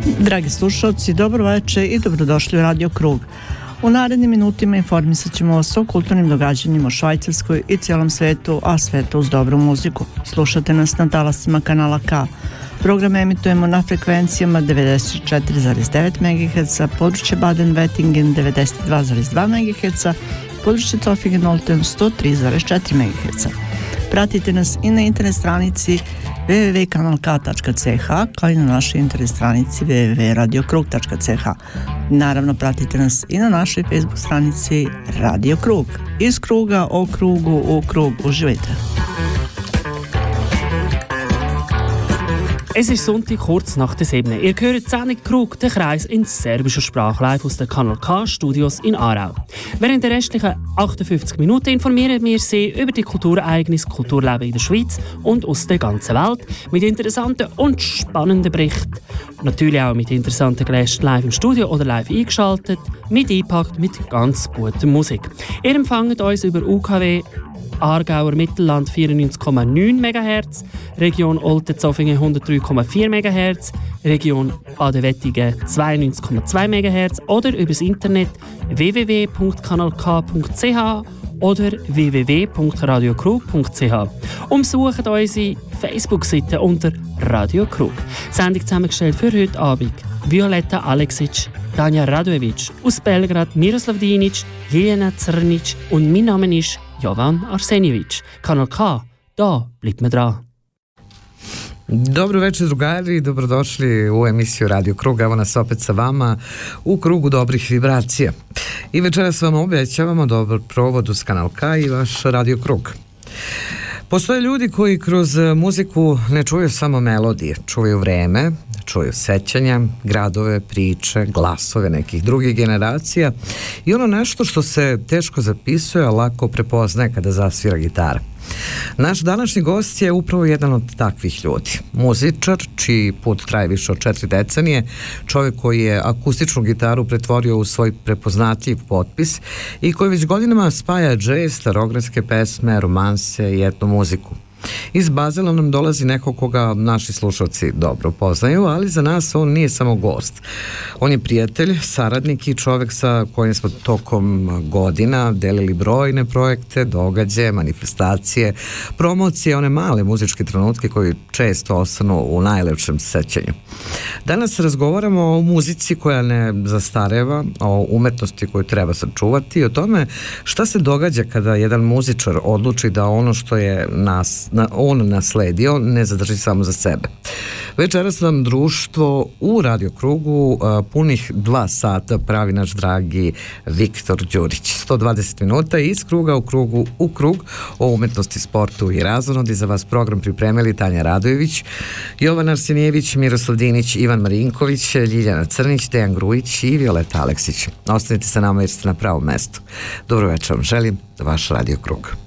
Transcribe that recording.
Dragi slušalci, dobro večer i dobrodošli u Radio Krug. U narednim minutima informisat ćemo vas o kulturnim događanjima u Švajcarskoj i cijelom svetu, a svetu uz dobru muziku. Slušate nas na talasima kanala K. Program emitujemo na frekvencijama 94,9 MHz, područje Baden-Wettingen 92,2 MHz, područje Zofingen-Olten 103,4 MHz. Pratite nas i na internet stranici www.kanalk.ch kao i na našoj internet stranici www.radiokrug.ch. Naravno, pratite nas i na našoj Facebook stranici Radio Krug. Iz kruga o krugu u krug. Uživajte! Es ist Sonntag, kurz nach der 7. Ihr hört die Sendung Krug, der Kreis in serbischer Sprache, live aus den Kanal K Studios in Aarau. Während der restlichen 58 Minuten informieren wir Sie über die Kulturereignisse, Kulturleben in der Schweiz und aus der ganzen Welt mit interessanten und spannenden Berichten. Natürlich auch mit interessanten Gästen live im Studio oder live eingeschaltet, mit eingepackt mit ganz guter Musik. Ihr empfangt uns über UKW Aargauer Mittelland 94,9 MHz, Region Olten-Zofingen 103,4 MHz, Region Baden-Wettingen 92,2 MHz oder übers Internet www.kanalk.ch oder www.radiokrug.ch. Umsucht unsere Facebook-Seite unter Radio Krug. Sendung zusammengestellt für heute Abend Violeta Aleksic, Tanja Radojevic, aus Belgrad Miroslav Dinic, Ljiljana Crnic und mein Name ist Jovan Arsenjević. Kanal K, da bleibt man dran. Dobro večer, drugari, dobrodošli u emisiju Radio Krug. Evo nas opet sa vama u krugu dobrih vibracija. I večeras vam obećavamo dobar provod uz Kanal K i vaš Radio Krug. Postoje ljudi koji kroz muziku ne čuju samo melodije, čuju vreme, čuju sećanja, gradove, priče, glasove nekih drugih generacija i ono nešto što se teško zapisuje, a lako prepoznaje kada zasvira gitara. Naš današnji gost je upravo jedan od takvih ljudi. Muzičar, čiji put traje više od 4 decenije, čovjek koji je akustičnu gitaru pretvorio u svoj prepoznatljiv potpis i koji već godinama spaja džez, starogradske pesme, romanse i etno muziku. Iz Bazela nam dolazi neko koga naši slušalci dobro poznaju, ali za nas on nije samo gost. On je prijatelj, saradnik i čovjek sa kojim smo tokom godina delili brojne projekte, događaje, manifestacije, promocije, one male muzičke trenutke koji često ostanu u najlepšem sećanju. Danas razgovaramo o muzici koja ne zastareva, o umetnosti koju treba sačuvati i o tome šta se događa kada jedan muzičar odluči da ono što je on nasledio ne zadrži samo za sebe. Večeras nam društvo u Radio Krugu punih 2 sata pravi naš dragi Viktor Đurić. 120 minuta iz kruga u krug o umetnosti, sportu i razonodi. Za vas program pripremili Tanja Radojević, Jovan Arsenjević, Miroslav Dinić, Ivan Marinković, Ljiljana Crnić, Dejan Grujić i Violeta Aleksić. Ostanite sa nama jer ste na pravom mestu. Dobro večer vam želim, vaš Radio Krug.